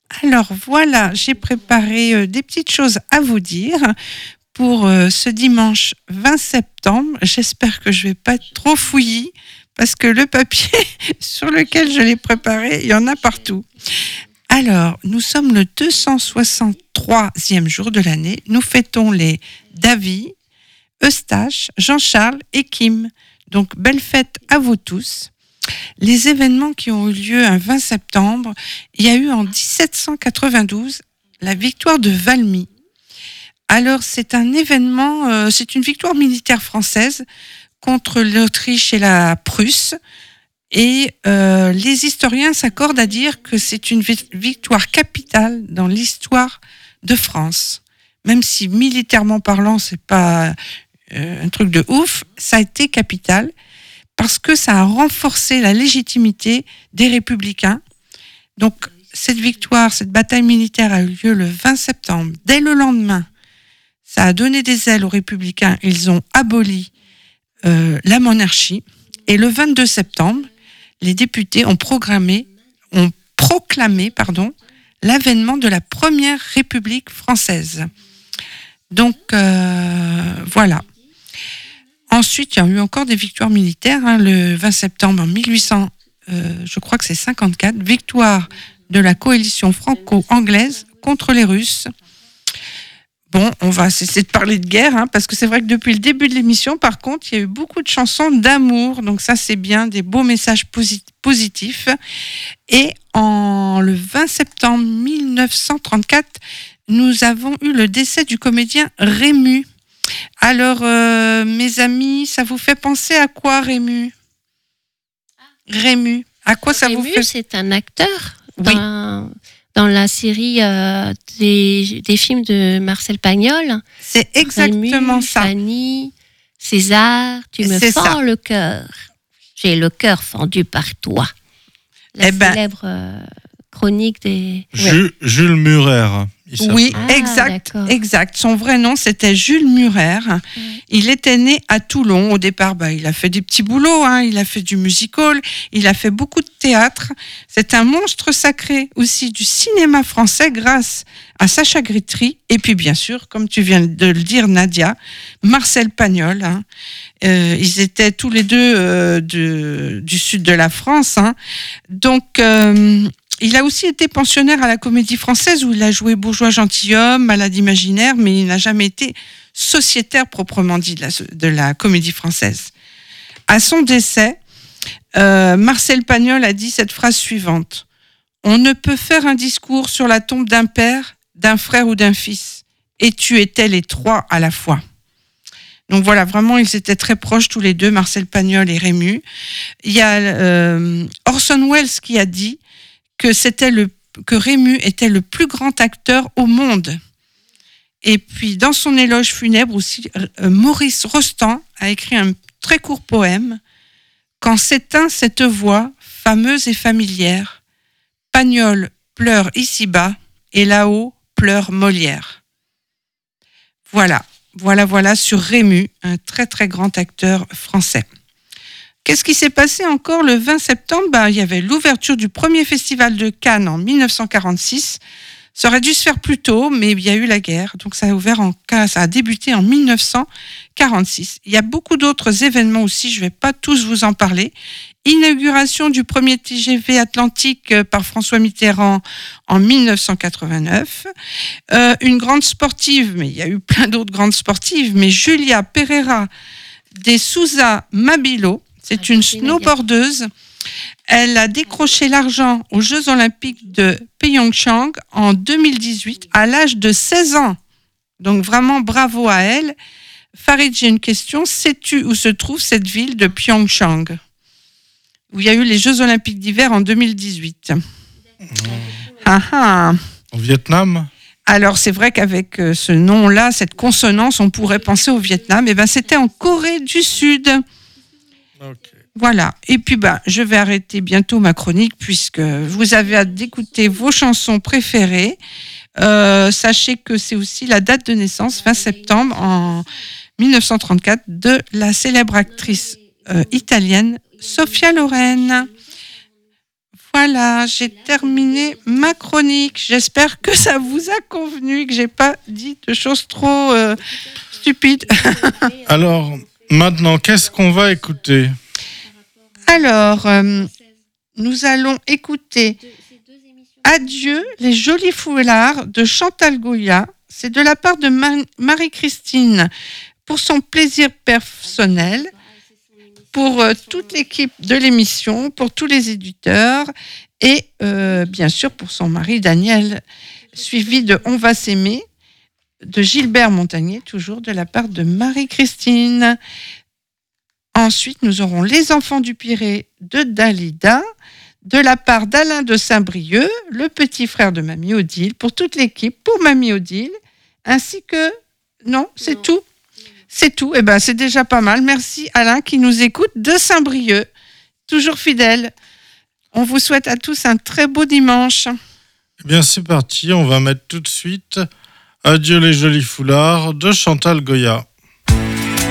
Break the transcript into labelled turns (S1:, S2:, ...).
S1: Alors voilà, j'ai préparé des petites choses à vous dire pour ce dimanche 20 septembre. J'espère que je ne vais pas être trop fouillis parce que le papier sur lequel je l'ai préparé, il y en a partout. Alors, nous sommes le 263e jour de l'année. Nous fêtons les Davy, Eustache, Jean-Charles et Kim. Donc, belle fête à vous tous. Les événements qui ont eu lieu un 20 septembre, il y a eu en 1792 la victoire de Valmy. Alors, c'est un événement, c'est une victoire militaire française contre l'Autriche et la Prusse. Et les historiens s'accordent à dire que c'est une victoire capitale dans l'histoire de France. Même si militairement parlant, c'est pas un truc de ouf, ça a été capital parce que ça a renforcé la légitimité des républicains. Donc cette victoire, cette bataille militaire a eu lieu le 20 septembre. Dès le lendemain, ça a donné des ailes aux républicains. Ils ont aboli la monarchie. Et le 22 septembre, les députés ont proclamé l'avènement de la première République française. Donc, voilà. Ensuite, il y a eu encore des victoires militaires. Le 20 septembre 1800, je crois que c'est 54, victoire de la coalition franco-anglaise contre les Russes. Bon, on va cesser de parler de guerre, parce que c'est vrai que depuis le début de l'émission, par contre, il y a eu beaucoup de chansons d'amour. Donc ça, c'est bien, des beaux messages positifs. Et le 20 septembre 1934, nous avons eu le décès du comédien Rému. Alors, mes amis, ça vous fait penser à quoi, Rému ? Rému, à quoi ça vous fait ?
S2: Rému, c'est un acteur.
S1: Oui.
S2: Dans la série des films de Marcel Pagnol.
S1: C'est exactement
S2: Rému,
S1: ça.
S2: Fanny, César, tu me fends le cœur. J'ai le cœur fendu par toi. La célèbre chronique des...
S3: Jules Murer.
S1: Oui, exact. Son vrai nom, c'était Jules Murer. Il était né à Toulon. Au départ, il a fait des petits boulots. Il a fait du music-hall. Il a fait beaucoup de théâtre. C'est un monstre sacré aussi du cinéma français grâce à Sacha Guitry. Et puis, bien sûr, comme tu viens de le dire, Nadia, Marcel Pagnol. Ils étaient tous les deux du sud de la France. Donc... il a aussi été pensionnaire à la Comédie Française où il a joué bourgeois gentilhomme, malade imaginaire, mais il n'a jamais été sociétaire proprement dit de la Comédie Française. À son décès, Marcel Pagnol a dit cette phrase suivante : « On ne peut faire un discours sur la tombe d'un père, d'un frère ou d'un fils, et tu étais les trois à la fois. » Donc voilà, vraiment, ils étaient très proches tous les deux, Marcel Pagnol et Rému. Il y a Orson Welles qui a dit que Rému était le plus grand acteur au monde. Et puis, dans son éloge funèbre aussi, Maurice Rostand a écrit un très court poème. « Quand s'éteint cette voix, fameuse et familière, Pagnol pleure ici-bas, et là-haut pleure Molière. » Voilà sur Rému, un très très grand acteur français. Qu'est-ce qui s'est passé encore le 20 septembre ? Il y avait l'ouverture du premier festival de Cannes en 1946. Ça aurait dû se faire plus tôt, mais il y a eu la guerre. Donc ça a débuté en 1946. Il y a beaucoup d'autres événements aussi, je ne vais pas tous vous en parler. Inauguration du premier TGV Atlantique par François Mitterrand en 1989. Une grande sportive, mais il y a eu plein d'autres grandes sportives, mais Julia Pereira de Souza Mabilo, c'est une snowboardeuse. Elle a décroché l'argent aux Jeux Olympiques de Pyeongchang en 2018 à l'âge de 16 ans. Donc vraiment bravo à elle. Farid, j'ai une question. Sais-tu où se trouve cette ville de Pyeongchang, où il y a eu les Jeux Olympiques d'hiver en 2018 ? En
S3: Vietnam ?
S1: Alors, c'est vrai qu'avec ce nom-là, cette consonance, on pourrait penser au Vietnam. C'était en Corée du Sud.
S3: Okay.
S1: Voilà. Et puis, je vais arrêter bientôt ma chronique puisque vous avez hâte d'écouter vos chansons préférées. Sachez que c'est aussi la date de naissance, 20 septembre en 1934, de la célèbre actrice italienne Sophia Loren. Voilà, j'ai terminé ma chronique. J'espère que ça vous a convenu et que j'ai pas dit de choses trop stupides.
S3: Alors, maintenant, qu'est-ce qu'on va écouter ?
S1: Alors, nous allons écouter Adieu, les jolis foulards de Chantal Goya. C'est de la part de Marie-Christine pour son plaisir personnel, pour toute l'équipe de l'émission, pour tous les éditeurs et bien sûr pour son mari Daniel, suivi de On va s'aimer de Gilbert Montagnier, toujours de la part de Marie-Christine. Ensuite, nous aurons Les enfants du Pirée de Dalida, de la part d'Alain de Saint-Brieuc, le petit frère de Mamie Odile, pour toute l'équipe, pour Mamie Odile, ainsi que... Non, c'est tout. C'est tout. Eh ben, c'est déjà pas mal. Merci Alain qui nous écoute de Saint-Brieuc, toujours fidèle. On vous souhaite à tous un très beau dimanche.
S3: Eh bien, c'est parti. On va mettre tout de suite Adieu les jolis foulards de Chantal Goya.